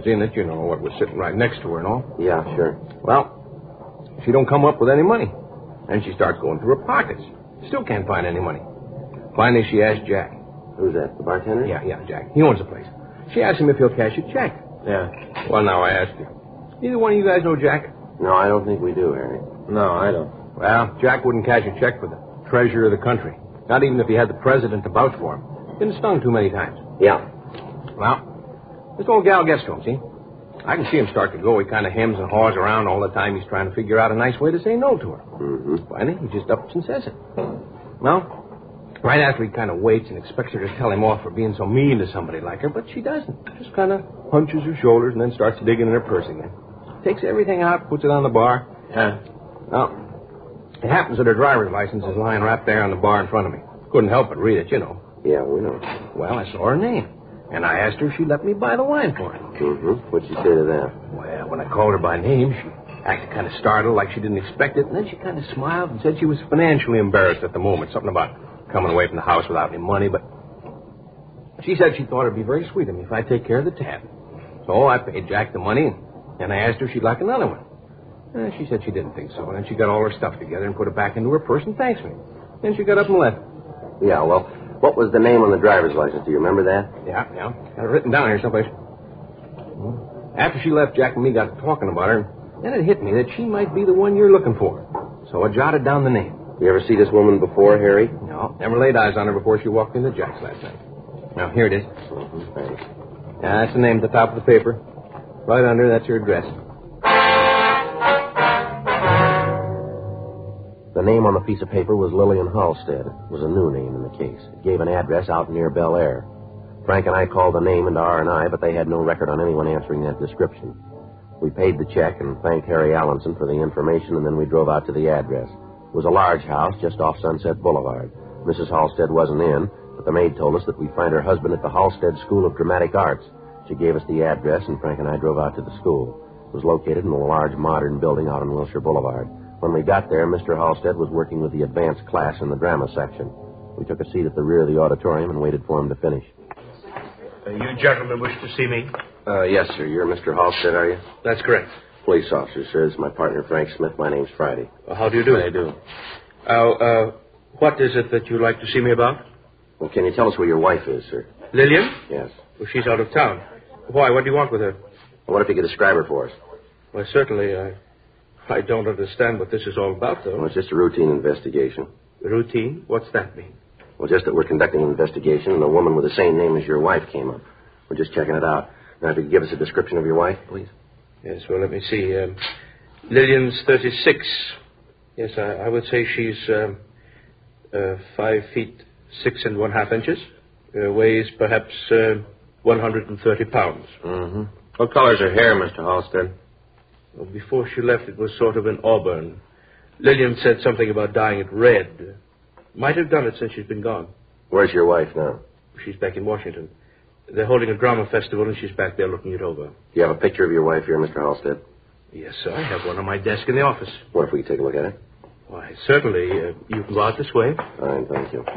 was in it, what was sitting right next to her and all. Yeah, sure. Well, she don't come up with any money. Then she starts going through her pockets. Still can't find any money. Finally, she asked Jack. Who's that, the bartender? Yeah, Jack. He owns the place. She asked him if he'll cash a check. Yeah. Well, now I ask you. Either one of you guys know Jack? No, I don't think we do, Harry. No, I don't. Well, Jack wouldn't cash a check for the treasurer of the country. Not even if he had the president to vouch for him. Been stung too many times. Yeah. Well, this old gal gets to him, see? I can see him start to go. He kind of hems and haws around all the time. He's trying to figure out a nice way to say no to her. Mm-hmm. Finally, he just ups and says it. Well, right after he kind of waits and expects her to tell him off for being so mean to somebody like her, but she doesn't. Just kind of hunches her shoulders and then starts digging in her purse again. Takes everything out, puts it on the bar. Well, it happens that her driver's license is lying right there on the bar in front of me. Couldn't help but read it, Yeah, we know. Well, I saw her name. And I asked her if she'd let me buy the wine for her. Mm-hmm. What'd she say to that? Well, when I called her by name, she acted kind of startled, like she didn't expect it. And then she kind of smiled and said she was financially embarrassed at the moment. Something about coming away from the house without any money. But she said she thought it'd be very sweet of me if I'd take care of the tab. So I paid Jack the money, and I asked her if she'd like another one. She said she didn't think so. And then she got all her stuff together and put it back into her purse and thanked me. Then she got up and left. Yeah, well, what was the name on the driver's license? Do you remember that? Yeah. Got it written down here someplace. After she left, Jack and me got to talking about her, then it hit me that she might be the one you're looking for. So I jotted down the name. You ever see this woman before, Harry? No, never laid eyes on her before she walked into Jack's last night. Now, here it is. Mm-hmm, thanks. Yeah, that's the name at the top of the paper. Right under, that's her address. The name on the piece of paper was Lillian Halstead. It was a new name in the case. It gave an address out near Bel Air. Frank and I called the name into R&I, but they had no record on anyone answering that description. We paid the check and thanked Harry Allenson for the information, and then we drove out to the address. It was a large house just off Sunset Boulevard. Mrs. Halstead wasn't in, but the maid told us that we'd find her husband at the Halstead School of Dramatic Arts. She gave us the address, and Frank and I drove out to the school. It was located in a large modern building out on Wilshire Boulevard. When we got there, Mr. Halstead was working with the advanced class in the drama section. We took a seat at the rear of the auditorium and waited for him to finish. You gentlemen wish to see me? Yes, sir. You're Mr. Halstead, are you? That's correct. Police officer, sir. This is my partner, Frank Smith. My name's Friday. How do you do? I do. What is it that you'd like to see me about? Well, can you tell us where your wife is, sir? Lillian? Yes. Well, she's out of town. Why? What do you want with her? Well, what if you could describe her for us? Well, certainly. I don't understand what this is all about, though. Well, it's just a routine investigation. Routine? What's that mean? Well, just that we're conducting an investigation and a woman with the same name as your wife came up. We're just checking it out. Now, if you could give us a description of your wife, please. Yes, well, let me see. Lillian's 36. Yes, I would say she's 5 feet 6 1/2 inches. Weighs perhaps 130 pounds. Mm-hmm. What color's her hair, Mr. Halstead? Well, before she left, it was sort of an auburn. Lillian said something about dyeing it red. Might have done it since she's been gone. Where's your wife now? She's back in Washington. They're holding a drama festival, and she's back there looking it over. Do you have a picture of your wife here, Mr. Halstead? Yes, sir. I have one on my desk in the office. What if we could take a look at it? Why, certainly. You can go out this way. Fine, thank you.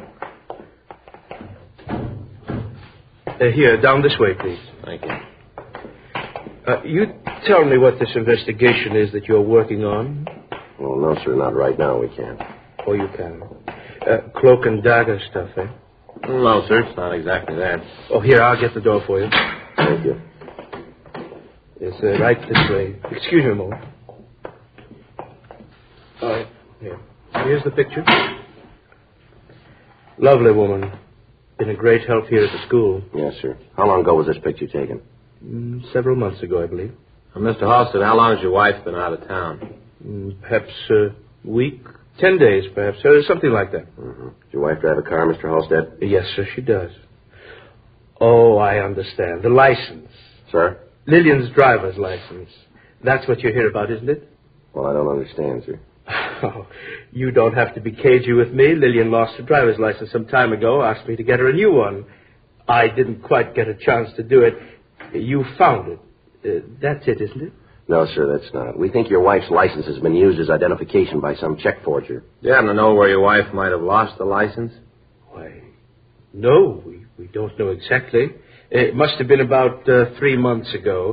Here, down this way, please. Thank you. You tell me what this investigation is that you're working on. Well, no, sir, not right now. We can't. Oh, you can. Cloak and dagger stuff, eh? No, sir, it's not exactly that. Oh, here, I'll get the door for you. Thank you. It's right this way. Excuse me a moment. All right, here. Here's the picture. Lovely woman. Been a great help here at the school. Yes, sir. How long ago was this picture taken? Several months ago, I believe. Mr. Halstead, how long has your wife been out of town? Perhaps a week, 10 days, perhaps. Something like that. Mm-hmm. Does your wife drive a car, Mr. Halstead? Yes, sir, she does. Oh, I understand. The license. Sir? Lillian's driver's license. That's what you're here about, isn't it? Well, I don't understand, sir. Oh, you don't have to be cagey with me. Lillian lost her driver's license some time ago, asked me to get her a new one. I didn't quite get a chance to do it. You found it. That's it, isn't it? No, sir, that's not. We think your wife's license has been used as identification by some check forger. Do you happen to know where your wife might have lost the license? Why, no, we don't know exactly. It must have been about 3 months ago.